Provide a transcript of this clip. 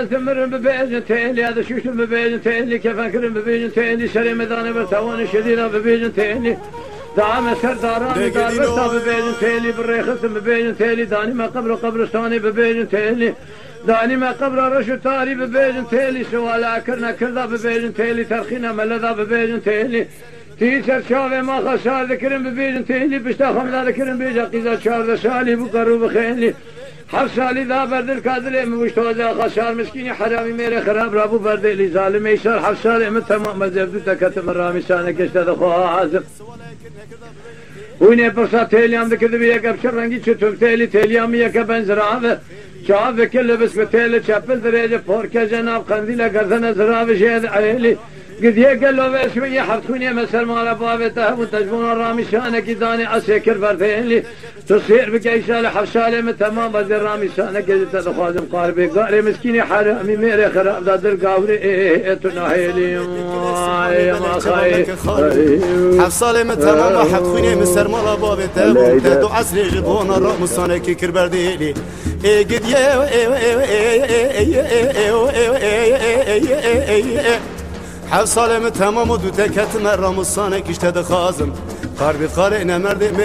ثمرن ببيجن تيلي هذا شوشن ببيجن تيلي كفكرن ببيجن تيلي شري ميدان برتوان شدينا ببيجن تيلي دعم سرداران دار برتا ببيجن تيلي بالريخس ببيجن تيلي داني ما قبرستاني ببيجن تيلي داني ما قبر رشو تاري ببيجن تيلي سوالا كرنا كردا ببيجن تيلي ترخينا ملدا ببيجن تيلي تيسر شاوه ما خسار ذكرن ببيجن تيلي بشتا خمدا ذكرن بيجا قيزا شارد سالي بقرو بخيلي حف سالي ذا برد الكادر مشتوزا خسار مسكيني حرامي ميري خراب رابو برد لي ظالم يسار حف سالي من تمام مزبدو تكتم الرامي سانك اشتد خواه عازم ويني برسا تيليام ذكر بيك ابشر رنگي چتم تيليام يك بنزراوه شاف كل بس بتيل شابل درجه فوركه جناب قنديل گردن زراوه شهد عيلي قد يقل له شويه حركوني مثل ما بابته وتجبون الرامي شانك داني اسكر بردين تصير بقيسال حفصاله من تمام بدر رامي شانك قد تخازم قاربي قاري مسكيني حرامي ميري خراب دادر قاوري تناهيلي ما خاي حفصاله من تمام حركوني مثل ما بابته وتدو عصر جبون الرامي شانك كربرديلي قد حفصاله من تمام ودو تكت مرام الصانك اشتد خازم قاربي قارئنا مرد